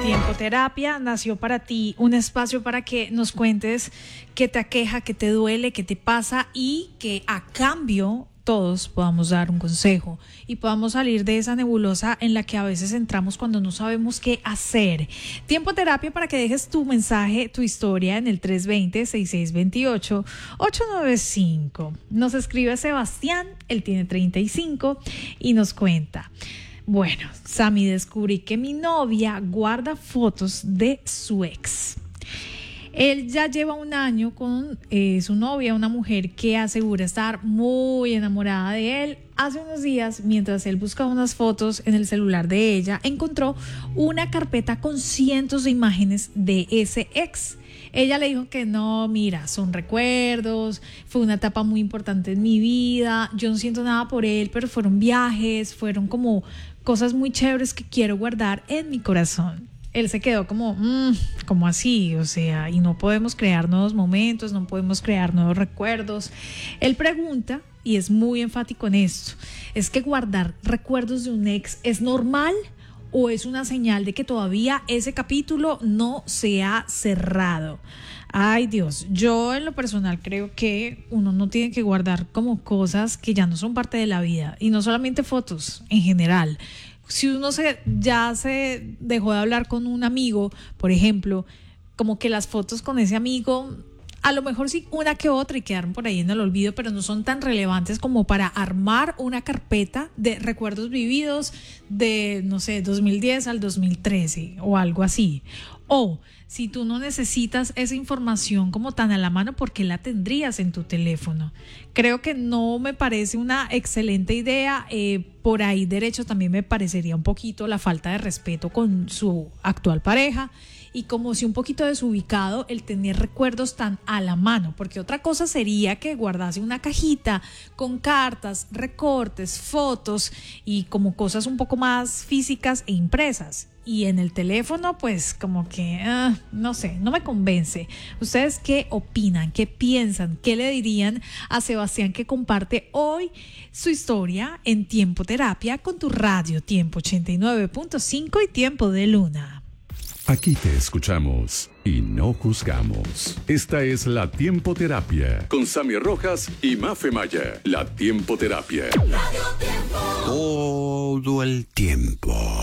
Tiempo Terapia nació para ti, un espacio para que nos cuentes qué te aqueja, qué te duele, qué te pasa y que a cambio todos podamos dar un consejo y podamos salir de esa nebulosa en la que a veces entramos cuando no sabemos qué hacer. Tiempo Terapia para que dejes tu mensaje, tu historia en el 320-6628-895. Nos escribe Sebastián, él tiene 35 y nos cuenta: bueno, Sammy, descubrí que mi novia guarda fotos de su ex. Él ya lleva un año con su novia, una mujer que asegura estar muy enamorada de él. Hace unos días, mientras él buscaba unas fotos en el celular de ella, encontró una carpeta con cientos de imágenes de ese ex. Ella le dijo que no, mira, son recuerdos, fue una etapa muy importante en mi vida, yo no siento nada por él, pero fueron viajes, fueron como cosas muy chéveres que quiero guardar en mi corazón. Él se quedó como, ¿cómo así? O sea, y no podemos crear nuevos momentos, no podemos crear nuevos recuerdos. Él pregunta, y es muy enfático en esto, ¿es que guardar recuerdos de un ex es normal o es una señal de que todavía ese capítulo no se ha cerrado? Ay, Dios, yo en lo personal creo que uno no tiene que guardar como cosas que ya no son parte de la vida, y no solamente fotos, en general. Si uno ya se dejó de hablar con un amigo, por ejemplo, como que las fotos con ese amigo, a lo mejor sí una que otra y quedaron por ahí en el olvido, pero no son tan relevantes como para armar una carpeta de recuerdos vividos de, no sé, 2010 al 2013 o algo así. O si tú no necesitas esa información como tan a la mano, ¿por qué la tendrías en tu teléfono? Creo que no me parece una excelente idea. Por ahí derecho también me parecería un poquito la falta de respeto con su actual pareja, y como si un poquito desubicado el tener recuerdos tan a la mano, porque otra cosa sería que guardase una cajita con cartas, recortes, fotos y como cosas un poco más físicas e impresas. Y en el teléfono, pues como que, no sé, no me convence. ¿Ustedes qué opinan? ¿Qué piensan? ¿Qué le dirían a Sebastián, que comparte hoy su historia en Tiempo Terapia con tu radio Tiempo 89.5 y Tiempo de Luna? Aquí te escuchamos y no juzgamos. Esta es la Tiempo Terapia con Sammy Rojas y Mafe Maya. La Tiempo Terapia. Todo el tiempo.